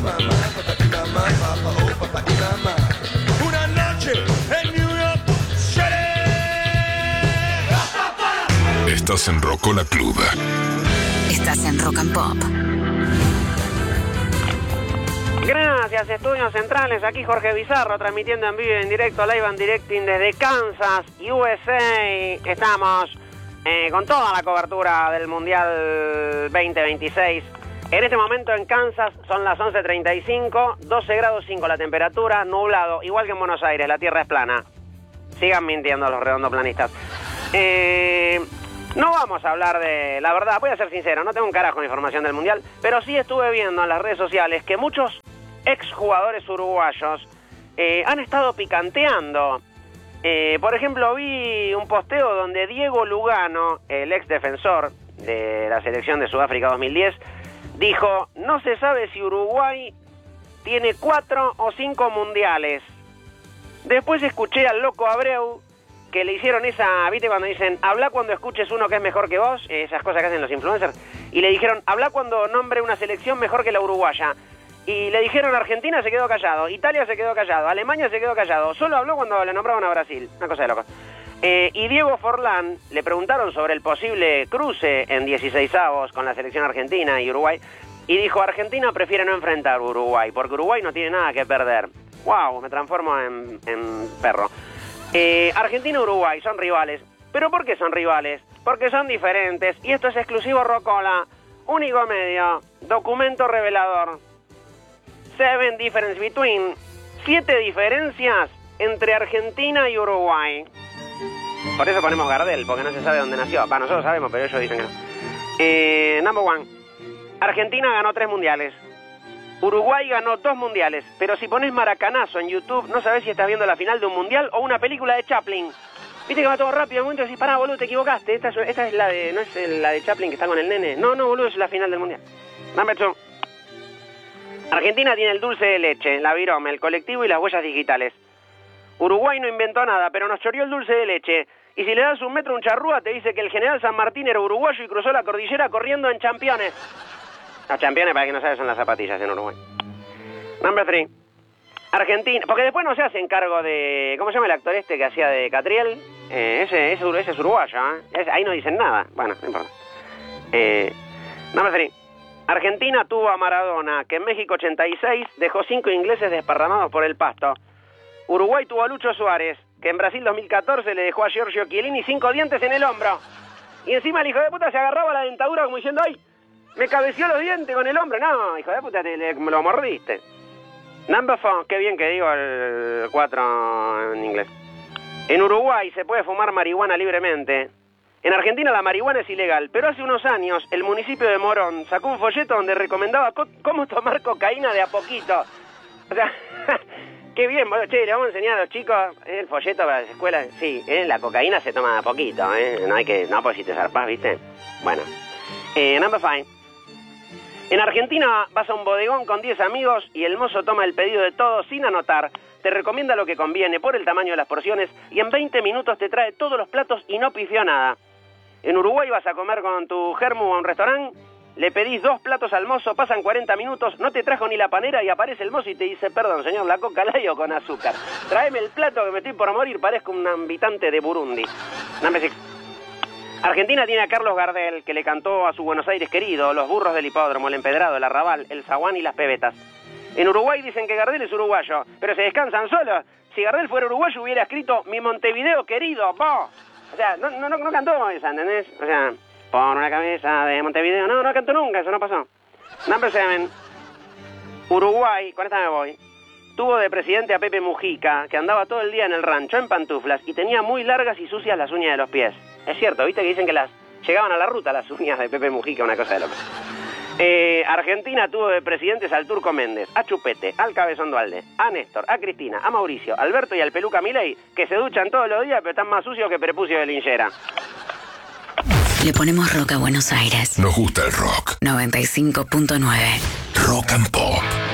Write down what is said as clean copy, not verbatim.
Una noche en New York City. Estás en Rocola Club. Estás en Rock and Pop. Gracias, Estudios Centrales. Aquí Jorge Bizarro, transmitiendo en vivo y en directo, live and directing desde Kansas, USA. Estamos con toda la cobertura del Mundial 2026. En este momento en Kansas son las 11:35, 12 grados 5 la temperatura, nublado, igual que en Buenos Aires, la tierra es plana. Sigan mintiendo los redondoplanistas. No vamos a hablar de... La verdad, voy a ser sincero, no tengo un carajo de información del Mundial, pero sí estuve viendo en las redes sociales que muchos exjugadores uruguayos han estado picanteando. Por ejemplo, vi un posteo donde Diego Lugano, el ex defensor de la selección de Sudáfrica 2010, dijo: no se sabe si Uruguay tiene 4 o 5 mundiales. Después escuché al loco Abreu, que le hicieron esa, ¿viste? Cuando dicen, habla cuando escuches uno que es mejor que vos, esas cosas que hacen los influencers, y le dijeron, habla cuando nombre una selección mejor que la uruguaya. Y le dijeron, Argentina se quedó callado, Italia se quedó callado, Alemania se quedó callado, solo habló cuando le nombraban a Brasil, una cosa de locos. Y Diego Forlán, le preguntaron sobre el posible cruce en 16avos con la selección argentina y Uruguay, y dijo, Argentina prefiere no enfrentar a Uruguay, porque Uruguay no tiene nada que perder. ¡Wow! Me transformo en perro. Argentina y Uruguay son rivales. ¿Pero por qué son rivales? Porque son diferentes, y esto es exclusivo Rocola, único medio, documento revelador. 7 difference between, 7 diferencias entre Argentina y Uruguay. Por eso ponemos Gardel, porque no se sabe dónde nació. Nosotros sabemos, pero ellos dicen que no. Number 1. Argentina ganó 3 mundiales. Uruguay ganó 2 mundiales. Pero si pones Maracanazo en YouTube, no sabes si estás viendo la final de un mundial o una película de Chaplin. Viste que va todo rápido, en un momento decís, pará, boludo, te equivocaste. Esta es la de, no es la de Chaplin que está con el nene. No, boludo, es la final del mundial. Number 2. Argentina tiene el dulce de leche, la virome, el colectivo y las huellas digitales. Uruguay no inventó nada, pero nos choreó el dulce de leche. Y si le das un metro a un charrúa, te dice que el general San Martín era uruguayo y cruzó la cordillera corriendo en championes. Los championes, para que no sabes, son las zapatillas en Uruguay. Number 3. Argentina, porque después no se hacen cargo de... ¿Cómo se llama el actor este que hacía de Catriel? Ese es uruguayo, ¿eh? Ahí no dicen nada. Bueno, no importa. Number 3. Argentina tuvo a Maradona, que en México 86 dejó 5 ingleses desparramados por el pasto. Uruguay tuvo a Lucho Suárez, que en Brasil 2014 le dejó a Giorgio Chiellini 5 dientes en el hombro. Y encima el hijo de puta se agarraba la dentadura como diciendo, ¡ay! Me cabeció los dientes con el hombro. No, hijo de puta, me lo mordiste. Number 4, qué bien que digo el 4 en inglés. En Uruguay se puede fumar marihuana libremente. En Argentina la marihuana es ilegal, pero hace unos años el municipio de Morón sacó un folleto donde recomendaba cómo tomar cocaína de a poquito. O sea, qué bien, bueno, che, le vamos a enseñar a los chicos el folleto para las escuelas. Sí, la cocaína se toma de a poquito, no, pues si te zarpás, ¿viste? Bueno, number 5. En Argentina vas a un bodegón con 10 amigos y el mozo toma el pedido de todos sin anotar, te recomienda lo que conviene por el tamaño de las porciones y en 20 minutos te trae todos los platos y no pifió nada. En Uruguay vas a comer con tu germu a un restaurante, le pedís 2 platos al mozo, pasan 40 minutos, no te trajo ni la panera y aparece el mozo y te dice, perdón señor, ¿la coca light o con azúcar? Tráeme el plato que me estoy por morir, parezco un habitante de Burundi. Number 6. Argentina tiene a Carlos Gardel, que le cantó a su Buenos Aires querido, los burros del hipódromo, el empedrado, el arrabal, el zaguán y las pebetas. En Uruguay dicen que Gardel es uruguayo, pero se descansan solos. Si Gardel fuera uruguayo hubiera escrito mi Montevideo querido, po. O sea, no cantó esa, ¿entendés? O sea, por una cabeza de Montevideo, no cantó nunca, eso no pasó. Number 7. Uruguay, con esta me voy, tuvo de presidente a Pepe Mujica, que andaba todo el día en el rancho en pantuflas y tenía muy largas y sucias las uñas de los pies. Es cierto, viste que dicen que llegaban a la ruta las uñas de Pepe Mujica, una cosa de loco. Argentina tuvo de presidentes al Turco Méndez, a Chupete, al Cabezón Dualde, a Néstor, a Cristina, a Mauricio, a Alberto y al Peluca Milei, que se duchan todos los días pero están más sucios que prepucio de linchera. Le ponemos rock a Buenos Aires. Nos gusta el rock. 95.9. Rock and Pop.